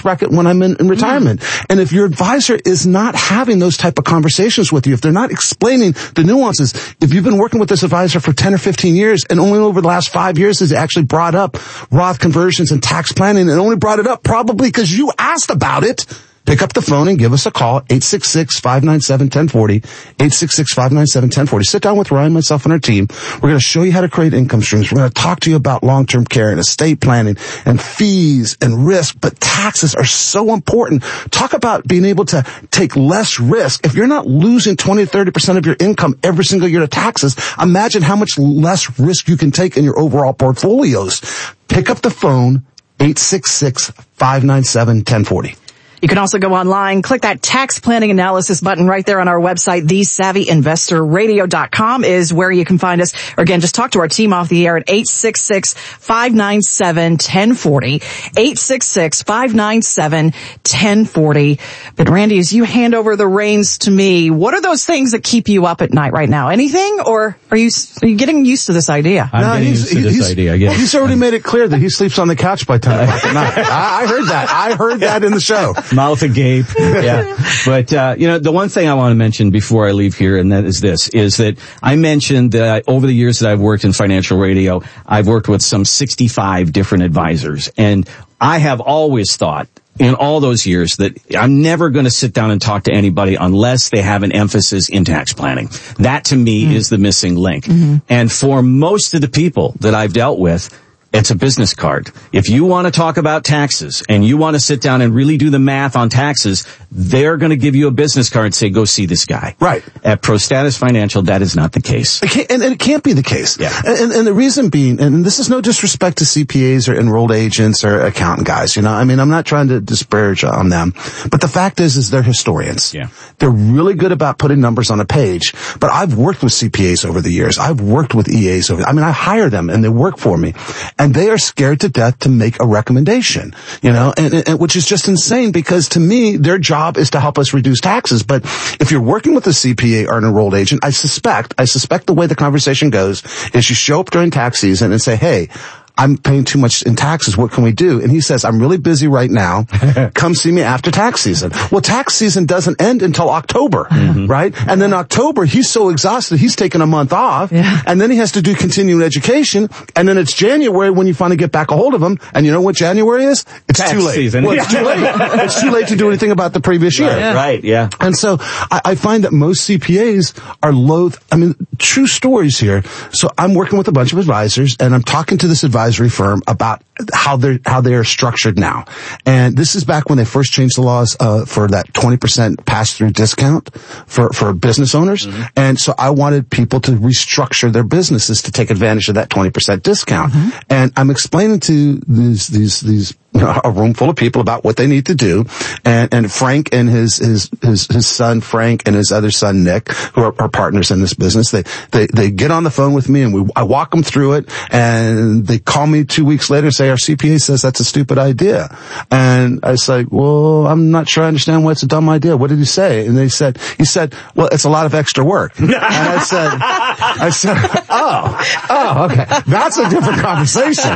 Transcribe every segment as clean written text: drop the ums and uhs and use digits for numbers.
bracket when I'm in retirement. And if your advisor is not having those type of conversations with you, if they're not explaining the nuances, if you've been working with this advisor for 10 or 15 years and only over the last 5 years has actually brought up Roth conversions and tax planning, and only brought it up probably because you asked about it, pick up the phone and give us a call, 866-597-1040, 866-597-1040. Sit down with Ryan, myself, and our team. We're going to show you how to create income streams. We're going to talk to you about long-term care and estate planning and fees and risk, but taxes are so important. Talk about being able to take less risk. If you're not losing 20 to 30% of your income every single year to taxes, imagine how much less risk you can take in your overall portfolios. Pick up the phone, 866-597-1040. You can also go online, click that tax planning analysis button right there on our website. TheSavvyInvestorRadio.com is where you can find us. Or again, just talk to our team off the air at 866-597-1040, 866-597-1040. But Randy, as you hand over the reins to me, what are those things that keep you up at night right now? Anything, or are you getting used to this idea? I'm getting used to this idea, yes. He's already made it clear that he sleeps on the couch by 10 o'clock at night. I heard that. I heard that in the show. Mouth agape. Yeah. But, the one thing I want to mention before I leave here, and that is this, is that I mentioned that over the years that I've worked in financial radio, I've worked with some 65 different advisors. And I have always thought in all those years that I'm never going to sit down and talk to anybody unless they have an emphasis in tax planning. That to me is the missing link. Mm-hmm. And for most of the people that I've dealt with, it's a business card. If you want to talk about taxes and you want to sit down and really do the math on taxes, they're going to give you a business card and say, go see this guy. Right. At ProStatus Financial, that is not the case. And it can't be the case. Yeah. And the reason being, and this is no disrespect to CPAs or enrolled agents or accountant guys, I mean, I'm not trying to disparage on them, but the fact is they're historians. Yeah. They're really good about putting numbers on a page, but I've worked with CPAs over the years. I've worked with EAs I hire them and they work for me. And they are scared to death to make a recommendation, and which is just insane, because to me, their job is to help us reduce taxes. But if you're working with a CPA or an enrolled agent, I suspect the way the conversation goes is you show up during tax season and say, hey, I'm paying too much in taxes. What can we do? And he says, I'm really busy right now. Come see me after tax season. Well, tax season doesn't end until October, right? And then October, he's so exhausted, he's taking a month off. Yeah. And then he has to do continuing education. And then it's January when you finally get back a hold of him. And you know what January is? It's tax too late. Season. Well, it's too late. It's too late to do anything about the previous year. Right, yeah. And so I find that most CPAs are loath. I mean, true stories here. So I'm working with a bunch of advisors and I'm talking to this advisory firm about how they're structured now. And this is back when they first changed the laws for that 20% pass-through discount for business owners. Mm-hmm. And so I wanted people to restructure their businesses to take advantage of that 20% discount. Mm-hmm. And I'm explaining to these a room full of people about what they need to do. And Frank and his son Frank and his other son Nick, who are partners in this business, they get on the phone with me and I walk them through it, and they call me 2 weeks later and say, our CPA says that's a stupid idea. And I say, well, I'm not sure I understand why it's a dumb idea. What did he say? And he said, well, it's a lot of extra work. And I said, oh, okay. That's a different conversation.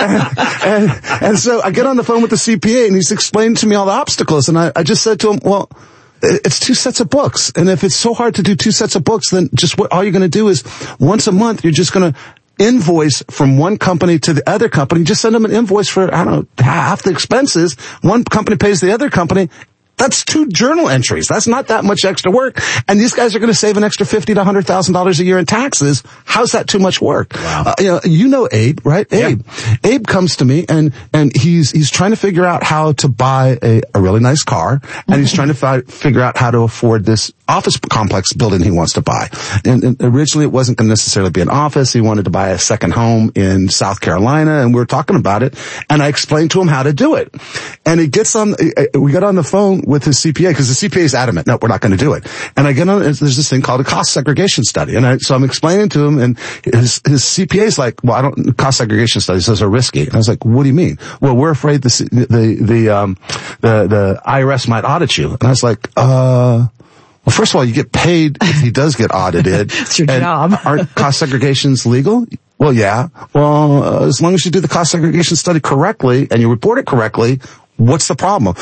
And so I get on the phone with the CPA and he's explained to me all the obstacles. And I just said to him, well, it's 2 sets of books. And if it's so hard to do 2 sets of books, then just all you're going to do is once a month, you're just going to invoice from one company to the other company. Just send them an invoice for, half the expenses. One company pays the other company. That's 2 journal entries. That's not that much extra work. And these guys are going to save an extra $50,000 to $100,000 a year in taxes. How's that too much work? Wow. Abe, right? Abe. Yeah. Abe comes to me and he's trying to figure out how to buy a really nice car. And he's trying to figure out how to afford this office complex building he wants to buy. And originally it wasn't going to necessarily be an office. He wanted to buy a second home in South Carolina, and we were talking about it. And I explained to him how to do it. And we got on the phone with his CPA, because the CPA is adamant, no, we're not going to do it. And I get on, there's this thing called a cost segregation study. And so I'm explaining to him, and his CPA is like, well, cost segregation studies, those are risky. And I was like, what do you mean? Well, we're afraid the IRS might audit you. And I was like, well, first of all, you get paid if he does get audited. It's your job. Aren't cost segregations legal? Well, yeah. Well, as long as you do the cost segregation study correctly and you report it correctly, what's the problem?